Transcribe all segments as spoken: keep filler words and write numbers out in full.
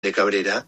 de Cabrera,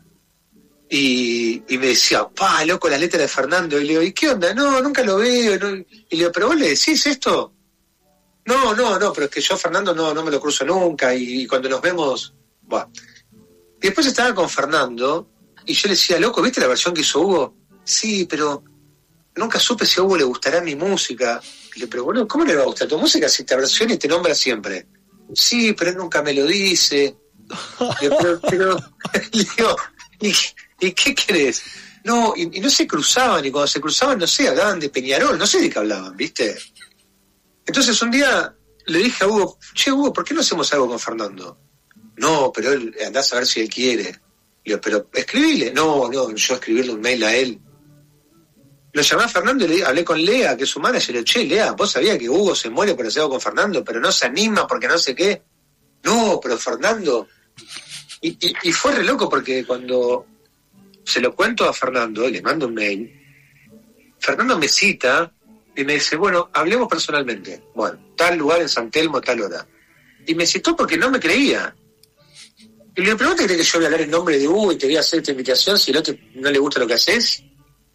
y, y me decía, pa, loco, la letra de Fernando, y le digo, ¿y qué onda? No, nunca lo veo, no. Y le digo, ¿pero vos le decís esto? No, no, no, pero es que yo a Fernando no, no me lo cruzo nunca, y, y cuando nos vemos, bueno. Y después estaba con Fernando, y yo le decía, loco, ¿viste la versión que hizo Hugo? Sí, pero nunca supe si a Hugo le gustará mi música. Y le digo, bueno, ¿cómo le va a gustar tu música si te versiona y te nombra siempre? Sí, pero él nunca me lo dice. Y yo, pero, pero, le digo, ¿y, ¿y qué querés? No, y, y no se cruzaban, y cuando se cruzaban, no sé, hablaban de Peñarol, no sé de qué hablaban, ¿viste? Entonces un día le dije a Hugo, che, Hugo, ¿por qué no hacemos algo con Fernando? No, pero él, andás a ver si él quiere. Le digo, pero escribile. No, no, yo escribirle un mail a él. Lo llamé a Fernando y le hablé con Lea, que es su manager, y le dije, che, Lea, vos sabías que Hugo se muere por hacer algo con Fernando, pero no se anima porque no sé qué. No, pero Fernando... Y, y, y fue re loco porque cuando se lo cuento a Fernando, le mando un mail, Fernando me cita y me dice, bueno, hablemos personalmente. Bueno, tal lugar en San Telmo, tal hora. Y me citó porque no me creía. Y le pregunté, ¿crees que yo voy a hablar en nombre de Hugo y te voy a hacer esta invitación si no, te, no le gusta lo que haces?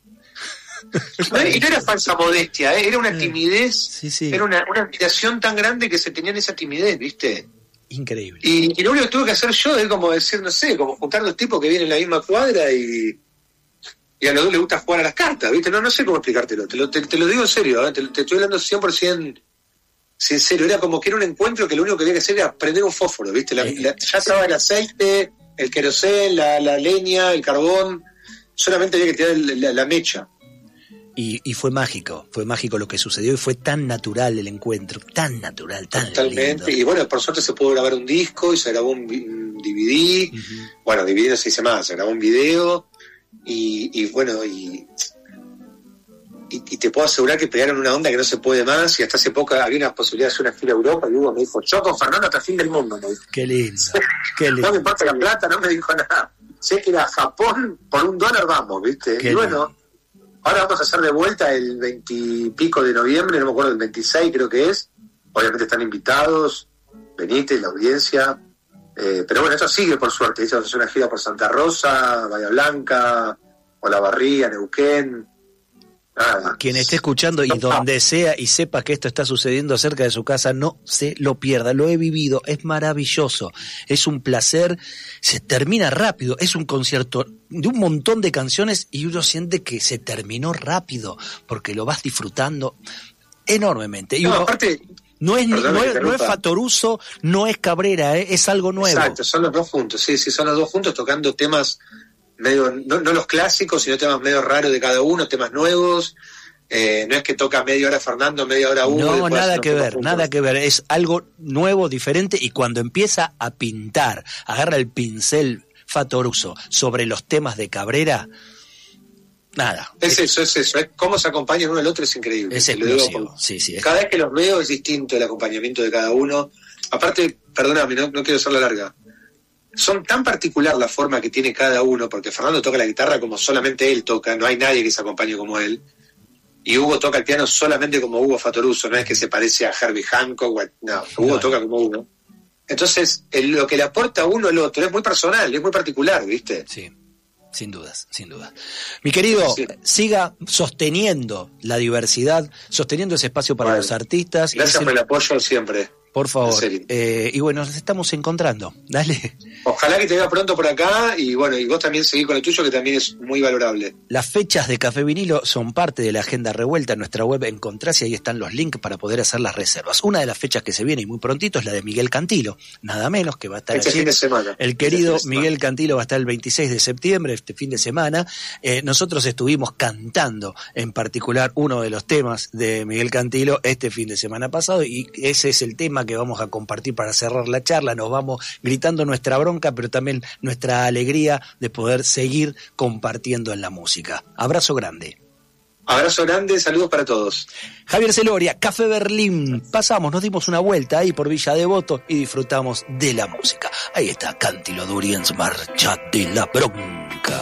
No, y no era falsa modestia, ¿eh? Era una timidez, sí, sí. Era una, una admiración tan grande que se tenía en esa timidez, ¿viste? Increíble. Y, y lo único que tuve que hacer yo es como decir, no sé, como juntar los tipos que vienen en la misma cuadra y, y a los dos les gusta jugar a las cartas, ¿viste? No, no sé cómo explicártelo, te lo, te, te lo digo en serio, ¿eh? te, te estoy hablando cien por ciento sincero. Era como que era un encuentro que lo único que había que hacer era prender un fósforo, ¿viste? La, la, ya estaba el aceite, el querosén, la, la leña, el carbón, solamente había que tirar el, la, la mecha. Y, y fue mágico, fue mágico lo que sucedió y fue tan natural el encuentro, tan natural, tan Totalmente. lindo. Y bueno, por suerte se pudo grabar un disco y se grabó un, un D V D, uh-huh. Bueno, D V D no se dice más, se grabó un video y, y bueno, y, y, y te puedo asegurar que pegaron una onda que no se puede más y hasta hace poco había una posibilidad de hacer una gira a Europa y Hugo me dijo, yo con Fernando hasta el fin del mundo, me dijo. Qué lindo, qué lindo. No me importa la plata, no me dijo nada. Sé que era Japón, por un dólar vamos, ¿viste? Qué y bueno... lindo. Ahora vamos a hacer de vuelta el veintipico de noviembre, no me acuerdo, el veintiséis creo que es. Obviamente están invitados, venite, la audiencia. Eh, pero bueno, esto sigue por suerte. Vamos a hacer una gira por Santa Rosa, Bahía Blanca, Olavarría, Neuquén. Nada. Quien esté escuchando y donde sea y sepa que esto está sucediendo cerca de su casa, no se lo pierda. Lo he vivido, es maravilloso, es un placer, se termina rápido, es un concierto de un montón de canciones y uno siente que se terminó rápido porque lo vas disfrutando enormemente. Y no, uno, aparte, no es, no, es, no es Fatoruso, no es Cabrera, ¿eh? Es algo nuevo. Exacto, son los dos juntos, sí, sí, son los dos juntos tocando temas medio, no, no los clásicos, sino temas medio raros de cada uno, temas nuevos. Eh, no es que toca media hora Fernando, media hora Hugo. No, nada que ver, nada que ver. Es algo nuevo, diferente, y cuando empieza a pintar, agarra el pincel Fatoruso sobre los temas de Cabrera, nada. Es, es eso, es eso. Es cómo se acompañan uno al otro, es increíble. Es explosivo, sí, sí. Es... Cada vez que los veo es distinto el acompañamiento de cada uno. Aparte, perdóname, no, no quiero hacerla larga. Son tan particular la forma que tiene cada uno, porque Fernando toca la guitarra como solamente él toca, no hay nadie que se acompañe como él, y Hugo toca el piano solamente como Hugo Fatoruso, no es que se parece a Herbie Hancock, no, Hugo no. toca como Hugo. Entonces, el, lo que le aporta a uno al otro es muy personal, es muy particular, ¿viste? Sí, sin dudas, sin dudas. Mi querido, sí. Siga sosteniendo la diversidad, sosteniendo ese espacio para bueno, los artistas. Gracias ese... por el apoyo siempre. Por favor. Eh, y bueno, nos estamos encontrando. Dale. Ojalá que te vea pronto por acá y bueno, y vos también seguís con lo tuyo, que también es muy valorable. Las fechas de Café Vinilo son parte de la agenda revuelta. En nuestra web encontrás y ahí están los links para poder hacer las reservas. Una de las fechas que se viene y muy prontito es la de Miguel Cantilo, nada menos, que va a estar este allí. Fin de semana. El querido este Miguel Cantilo va a estar el veintiséis de septiembre, este fin de semana. Eh, nosotros estuvimos cantando en particular uno de los temas de Miguel Cantilo este fin de semana pasado y ese es el tema que vamos a compartir para cerrar la charla. Nos vamos gritando nuestra bronca, pero también nuestra alegría de poder seguir compartiendo en la música. Abrazo grande. Abrazo grande, saludos para todos. Javier Celoria, Café Berlín. Pasamos, nos dimos una vuelta ahí por Villa Devoto y disfrutamos de la música. Ahí está Cantilo Duriens, Marcha de la Bronca.